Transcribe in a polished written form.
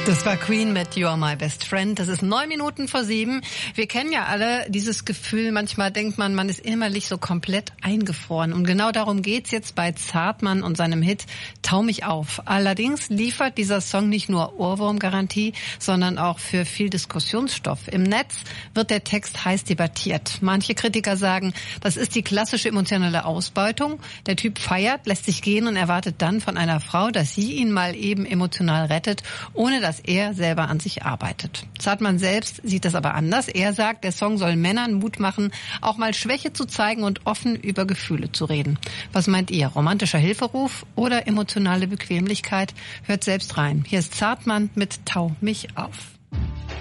Das war Queen mit You Are My Best Friend. Das ist 9:09. Wir kennen ja alle dieses Gefühl, manchmal denkt man, man ist innerlich so komplett eingefroren. Und genau darum geht's jetzt bei Zartmann und seinem Hit Tau mich auf. Allerdings liefert dieser Song nicht nur Ohrwurmgarantie, sondern auch für viel Diskussionsstoff. Im Netz wird der Text heiß debattiert. Manche Kritiker sagen, das ist die klassische emotionale Ausbeutung. Der Typ feiert, lässt sich gehen und erwartet dann von einer Frau, dass sie ihn mal eben emotional rettet, ohne dass er selber an sich arbeitet. Zartmann selbst sieht das aber anders. Er sagt, der Song soll Männern Mut machen, auch mal Schwäche zu zeigen und offen über Gefühle zu reden. Was meint ihr? Romantischer Hilferuf oder emotionale Bequemlichkeit? Hört selbst rein. Hier ist Zartmann mit Tau mich auf.